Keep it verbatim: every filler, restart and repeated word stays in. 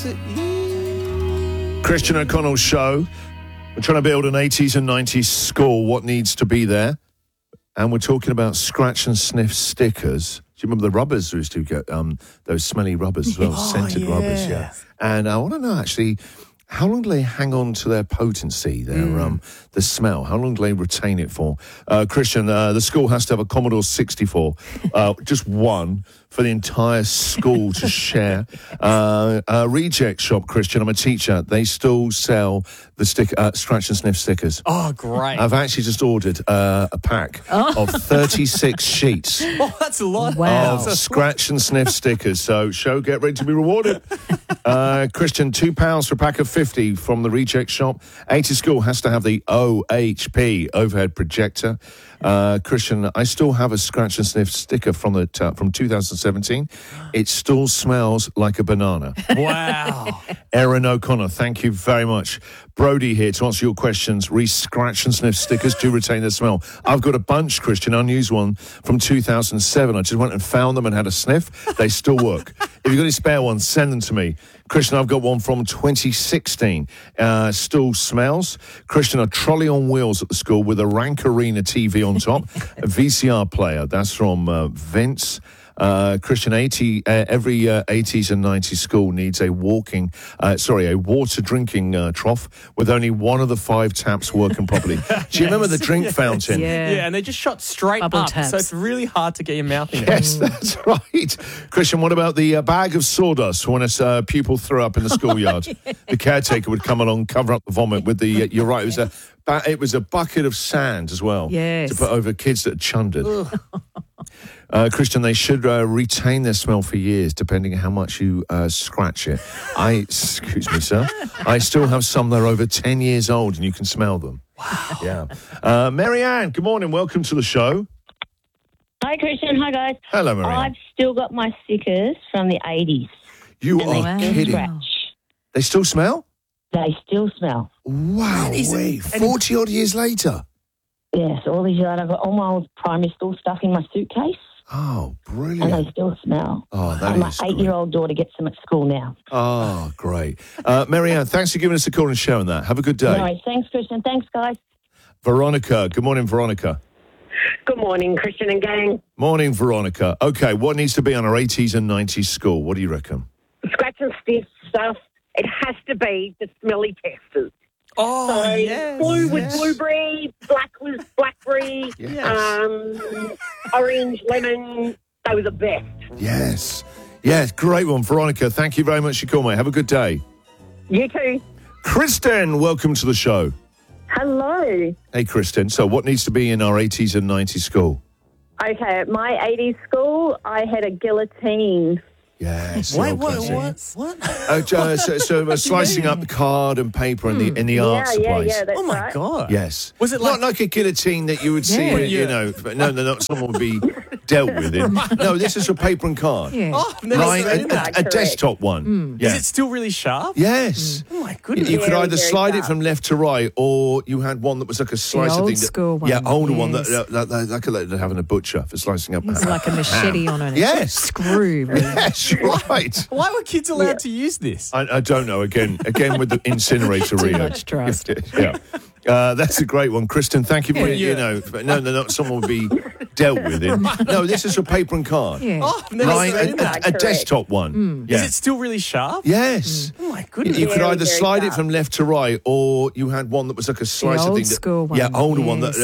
Christian O'Connell Show. We're trying to build an eighties and nineties school. What needs to be there? And we're talking about scratch and sniff stickers. Do you remember the rubbers we used to get? Um, those smelly rubbers as well, Oh, scented yeah. rubbers, yeah. And I want to know, actually, how long do they hang on to their potency, their Mm. um, the smell? How long do they retain it for? Uh, Christian, uh, the school has to have a Commodore sixty-four, uh, just one for the entire school to share. Uh, uh, reject shop, Christian, I'm a teacher. They still sell the stick, uh, scratch and sniff stickers. Oh, great. I've actually just ordered uh, a pack of thirty-six sheets Oh, that's a lot. Wow. of scratch and sniff stickers. So, show, get ready to be rewarded. Uh, Christian, two pounds for a pack of fifty from the Reject Shop. eighty School has to have the O H P overhead projector. Uh, Christian, I still have a scratch and sniff sticker from the uh, from two thousand seventeen. It still smells like a banana. Wow. Erin O'Connor, thank you very much. Brody here to answer your questions. Re-scratch and sniff stickers do retain their smell. I've got a bunch, Christian, unused one from two thousand seven. I just went and found them and had a sniff. They still work. If you've got any spare ones, send them to me. Christian, I've got one from twenty sixteen. Uh, still smells. Christian, a trolley on wheels at the school with a Rank Arena T V on top. A V C R player. That's from uh, Vince. Uh, Christian, eighty, uh, every uh, eighties and nineties school needs a walking, uh, sorry, a water drinking uh, trough with only one of the five taps working properly. Do you remember the drink fountain? Yeah. Yeah, and they just shot straight Bubble up, taps. so it's really hard to get your mouth in. Yes, that's right. Christian, what about the uh, bag of sawdust when a uh, pupil threw up in the schoolyard? The caretaker would come along, cover up the vomit with the, uh, you're right, it was a ba- it was a bucket of sand as well. Yes. To put over kids that chundered. Uh, Christian, they should uh, retain their smell for years, depending on how much you uh, scratch it. I, excuse me, sir, I still have some that are over ten years old, and you can smell them. Wow. Yeah. Uh, Marianne, good morning. Welcome to the show. Hi, Christian. Hi, guys. Hello, Marianne. I've still got my stickers from the eighties. You and are they Wow. still kidding. scratch. They still smell? They still smell. Wow. is- Wait, and- forty odd years later. Yes, all these years I've got all my old primary school stuff in my suitcase, Oh, and brilliant. they still smell. Oh, that and my is great. eight-year-old daughter gets them at school now. Oh, great. Uh, Marianne, thanks for giving us a call and sharing that. Have a good day. No worries. Thanks, Christian. Thanks, guys. Veronica, good morning, Veronica. Good morning, Christian and gang. Morning, Veronica. Okay, what needs to be on our eighties and nineties school? What do you reckon? Scratch and sniff stuff. It has to be the smelly testers. Oh, So yes. blue was yes. blueberry, black was blackberry, Yes. um, orange, lemon. They were the best. Yes. Yes, great one, Veronica. Thank you very much for your call, mate. Have a good day. You too. Kristen, welcome to the show. Hello. Hey, Kristen. So what needs to be in our eighties and nineties school? Okay, at my eighties school, I had a guillotine. Yes. Wait, old what? classic. What? What? Uh, uh, so so uh, slicing up card and paper in the in the art yeah, yeah, supplies. yeah, that's Oh my right. god. Yes. Was it not like- like a guillotine that you would see, Yeah. you Yeah. know? But no, no, no. Someone would be dealt with it. No, this is for paper and card. Yeah. Oh, I've never Right, seen a, that. a, a correct. desktop one. Yeah. Is it still really sharp? Yes. Oh my You, goodness. you could Very, either very slide it sharp. from left to right, or you had one that was like a slicer old thing. That, school one, Yeah, older one that, yes. that, that, that could have in a butcher for slicing up. It's like a machete on it. Yes. Screw. Really. Yes, you're right. Why were kids allowed to use this? I, I don't know. Again, again with the incinerator Too Rio. much trust. Yeah. Uh, that's a great one, Kristen. Thank you for Yeah, you yeah. know. but No, no, no. Someone would be dealt with it. No, this is for paper and card. Yeah. Oh, I've never Right, seen a, that. a, a desktop one. Yeah. Is it still really sharp? Yes. Oh my You, goodness. you could Very, either very slide it sharp. from left to right, or you had one that was like a slicer old thing. That, school one, Yeah, older one that yes.